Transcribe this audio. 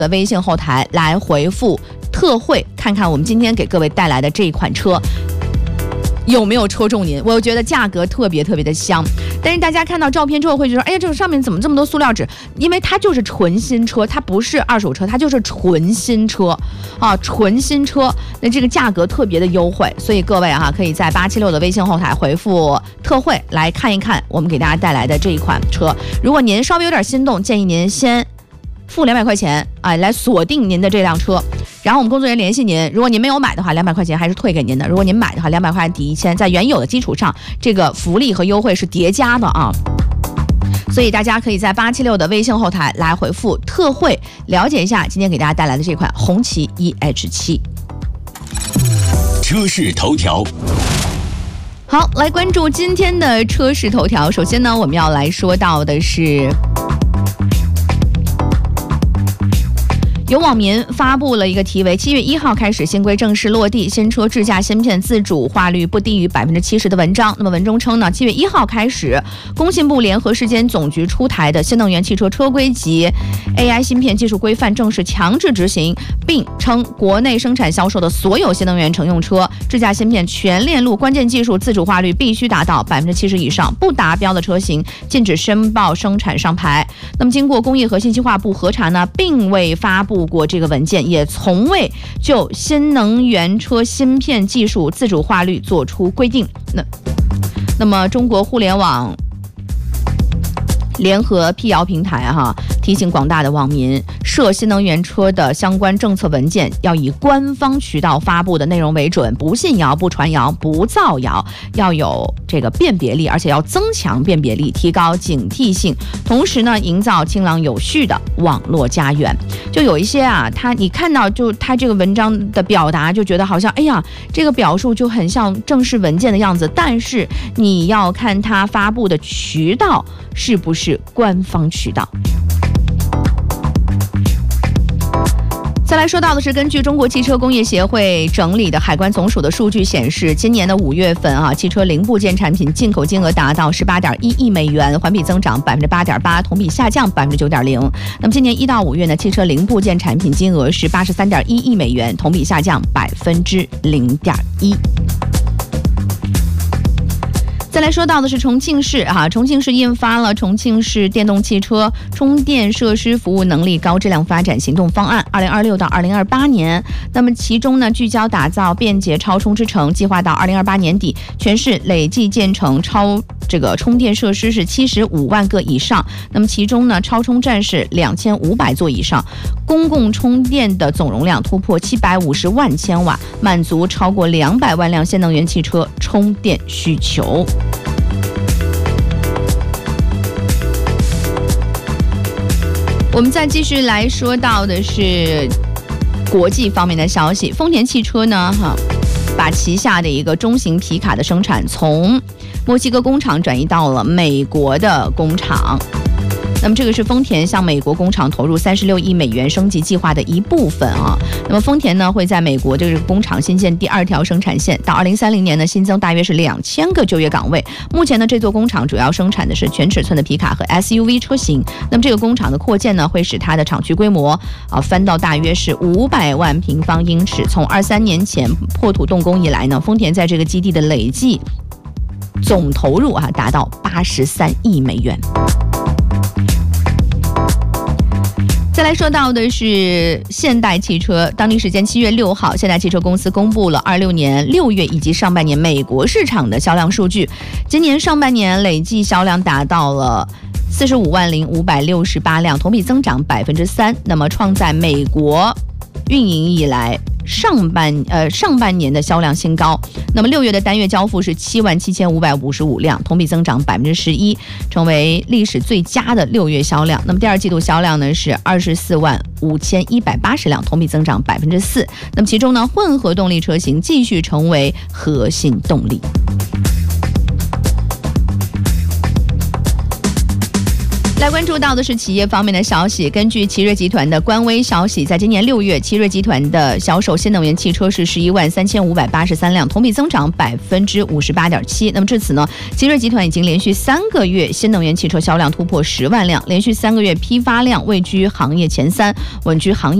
的微信后台来回复特惠，看看我们今天给各位带来的这一款车有没有戳中您。我觉得价格特别的香，但是大家看到照片之后会觉得，哎呀，这个上面怎么这么多塑料纸？因为它就是纯新车，它不是二手车，它就是纯新车啊，纯新车。那这个价格特别的优惠，所以各位可以在876的微信后台回复特惠来看一看我们给大家带来的这一款车。如果您稍微有点心动，建议您先付200块钱来锁定您的这辆车，然后我们工作人员联系您。如果您没有买的话，200块钱还是退给您的；如果您买的话，200块抵1000，在原有的基础上，这个福利和优惠是叠加的啊。所以大家可以在876的微信后台来回复特惠，了解一下今天给大家带来的这款红旗 EH7。 车市头条。 好，来关注今天的车市头条。首先呢，我们要来说到的是，有网民发布了一个题为7月1号开始新规正式落地，新车智驾芯片自主化率不低于70%的文章。那么文中称呢，7月1号开始，工信部联合市监总局出台的新能源汽车车规及 AI 芯片技术规范正式强制执行，并称国内生产销售的所有新能源乘用车智驾芯片全链路关键技术自主化率必须达到70%以上，不达标的车型禁止申报生产上牌。那么经过工业和信息化部核查呢，并未发布过这个文件，也从未就新能源车芯片技术自主化率做出规定。那么中国互联网联合辟谣平台提醒广大的网民，涉新能源车的相关政策文件要以官方渠道发布的内容为准，不信谣、不传谣、不造谣，要有这个辨别力，而且要增强辨别力，提高警惕性，同时呢，营造清朗有序的网络家园。就有一些你看到就他这个文章的表达，就觉得好像哎呀，这个表述就很像正式文件的样子，但是你要看他发布的渠道是不是官方渠道。再来说到的是，根据中国汽车工业协会整理的海关总署的数据显示，今年的5月份汽车零部件产品进口金额达到18.1亿美元，环比增长8.8%，同比下降9.0%。那么今年1到5月呢，汽车零部件产品金额是83.1亿美元，同比下降0.1%。再来说到的是重庆市重庆市印发了重庆市电动汽车充电设施服务能力高质量发展行动方案2026到2028年。那么其中呢，聚焦打造便捷超充之城，计划到2028年底，全市累计建成这个充电设施是75万个以上。那么其中呢，超充站是2500座以上，公共充电的总容量突破750万千瓦，满足超过200万辆新能源汽车充电需求。我们再继续来说到的是国际方面的消息。丰田汽车呢把旗下的一个中型皮卡的生产从墨西哥工厂转移到了美国的工厂。那么这个是丰田向美国工厂投入36亿美元升级计划的一部分那么丰田呢会在美国这个工厂新建第2条生产线，到2030年呢新增大约是2000个就业岗位。目前呢这座工厂主要生产的是全尺寸的皮卡和 SUV 车型。那么这个工厂的扩建呢会使它的厂区规模翻到大约是500万平方英尺。从23年前破土动工以来呢，丰田在这个基地的累计总投入达到83亿美元。再来说到的是现代汽车，当地时间7月6号，现代汽车公司公布了26年6月以及上半年美国市场的销量数据。今年上半年累计销量达到了450568辆，同比增长3%，那么创在美国运营以来上半年的销量新高。那么6月的单月交付是77555辆，同比增长11%，成为历史最佳的6月销量。那么第2季度销量呢是245180辆，同比增长4%。那么其中呢，混合动力车型继续成为核心动力。 来关注到的是企业方面的消息。根据奇瑞集团的官微消息，在今年6月，奇瑞集团的销售新能源汽车是113583辆，同比增长58.7%。那么至此呢，奇瑞集团已经连续3个月新能源汽车销量突破10万辆，连续3个月批发量位居行业前3，稳居行业